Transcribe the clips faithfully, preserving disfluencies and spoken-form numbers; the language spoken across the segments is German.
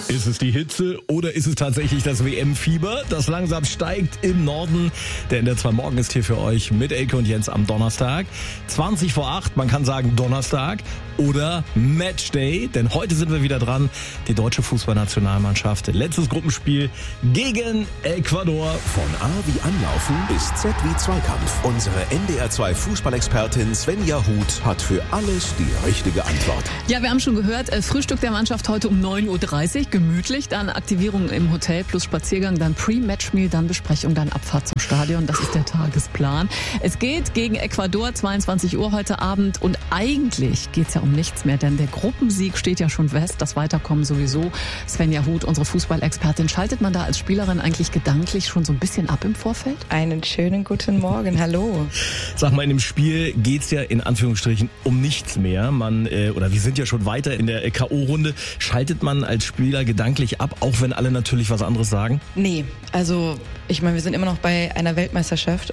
Ist es die Hitze oder ist es tatsächlich das W M-Fieber, das langsam steigt im Norden? Denn der zwei Morgen ist hier für euch mit Elke und Jens am Donnerstag. zwanzig vor acht, man kann sagen Donnerstag oder Matchday. Denn heute sind wir wieder dran. Die deutsche Fußballnationalmannschaft. Letztes Gruppenspiel gegen Ecuador. Von A wie Anlaufen bis Z wie Zweikampf. Unsere N D R zwei Fußballexpertin Svenja Huth hat für alles die richtige Antwort. Ja, wir haben schon gehört, Frühstück der Mannschaft heute um neun Uhr dreißig, gemütlich, dann Aktivierung im Hotel plus Spaziergang, dann Pre-Match-Meal, dann Besprechung, dann Abfahrt zum Stadion. Das ist der Tagesplan. Es geht gegen Ecuador, zweiundzwanzig Uhr heute Abend, und eigentlich geht's ja um nichts mehr, denn der Gruppensieg steht ja schon fest, das Weiterkommen sowieso. Svenja Huth, unsere Fußballexpertin, schaltet man da als Spielerin eigentlich gedanklich schon so ein bisschen ab im Vorfeld? Einen schönen guten Morgen, hallo. Sag mal, in dem Spiel geht's ja in Anführungsstrichen um nichts mehr. Man, äh, oder wir sind ja schon weiter in der K O-Runde. Schaltet man als Spieler gedanklich ab, auch wenn alle natürlich was anderes sagen? Nee, also ich meine, wir sind immer noch bei einer Weltmeisterschaft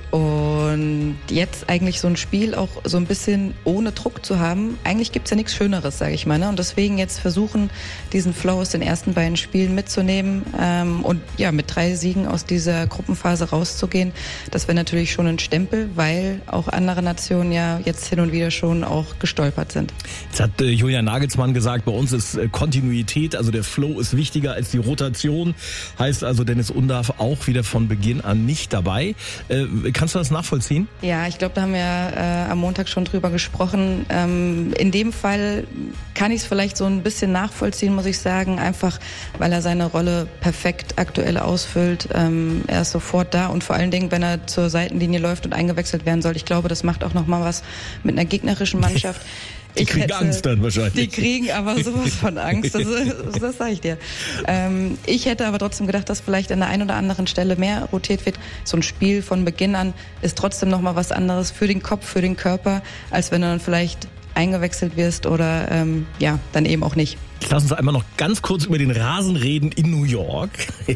und jetzt eigentlich so ein Spiel auch so ein bisschen ohne Druck zu haben, eigentlich gibt's ja nichts Schöneres, sage ich mal. Ne? Und deswegen jetzt versuchen, diesen Flow aus den ersten beiden Spielen mitzunehmen ähm, und ja, mit drei Siegen aus dieser Gruppenphase rauszugehen, das wäre natürlich schon ein Stempel, weil auch andere Nationen ja jetzt hin und wieder schon auch gestolpert sind. Jetzt hat äh, Julian Nagelsmann gesagt, bei uns ist äh, Kontinuität, also der Flow ist wichtiger als die Rotation. Heißt also, Dennis Undav auch wieder von Beginn an nicht dabei. Äh, kannst du das nachvollziehen? Ja, ich glaube, da haben wir äh, am Montag schon drüber gesprochen. Ähm, in dem Fall kann ich es vielleicht so ein bisschen nachvollziehen, muss ich sagen, einfach weil er seine Rolle perfekt aktuell ausfüllt. Ähm, er ist sofort da und vor allen Dingen, wenn er zur Seitenlinie läuft und eingewechselt werden soll. Ich glaube, das macht auch nochmal was mit einer gegnerischen Mannschaft. Die kriegen hätte, Angst dann wahrscheinlich. Die kriegen aber sowas von Angst, das, das sage ich dir. Ähm, ich hätte aber trotzdem gedacht, dass vielleicht an der einen oder anderen Stelle mehr rotiert wird. So ein Spiel von Beginn an ist trotzdem nochmal was anderes für den Kopf, für den Körper, als wenn du dann vielleicht eingewechselt wirst oder ähm, ja, dann eben auch nicht. Lass uns einmal noch ganz kurz über den Rasen reden in New York.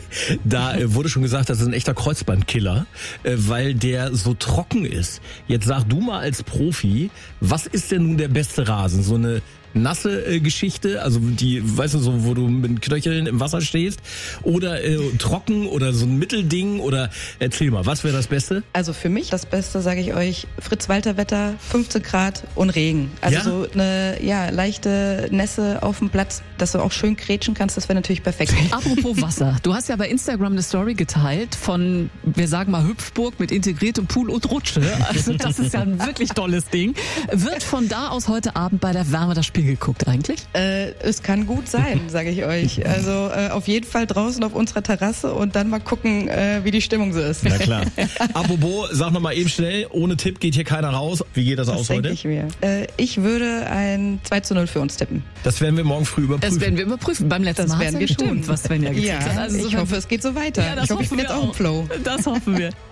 Da äh, wurde schon gesagt, das ist ein echter Kreuzbandkiller, äh, weil der so trocken ist. Jetzt sag du mal als Profi, was ist denn nun der beste Rasen? So eine nasse äh, Geschichte, also die, weißt du, so, wo du mit Knöcheln im Wasser stehst, oder äh, trocken oder so ein Mittelding, oder erzähl mal, was wäre das Beste? Also für mich das Beste, sage ich euch, Fritz-Walter-Wetter, fünfzehn Grad und Regen. Also ja? so eine ja, leichte Nässe auf dem Platz, dass du auch schön grätschen kannst, das wäre natürlich perfekt. Apropos Wasser, du hast ja bei Instagram eine Story geteilt von, wir sagen mal, Hüpfburg mit integriertem Pool und Rutsche. Also das ist ja ein wirklich tolles Ding. Wird von da aus heute Abend bei der Wärme das Spiel geguckt eigentlich? Äh, es kann gut sein, sage ich euch. Also äh, auf jeden Fall draußen auf unserer Terrasse und dann mal gucken, äh, wie die Stimmung so ist. Na klar. Apropos, sag noch mal eben schnell, ohne Tipp geht hier keiner raus. Wie geht das, das aus heute? Ich mir. Äh, ich würde ein zwei zu null für uns tippen. Das werden wir morgen früh überprüfen. Das werden wir überprüfen. Beim letzten das Mal werden wir gestimmt, tun. Was Svenja getippt ja, hat. Also ich so hoffe, es geht so weiter. Ja, das ich hoffe, ich bin jetzt auch im Flow. Das hoffen wir.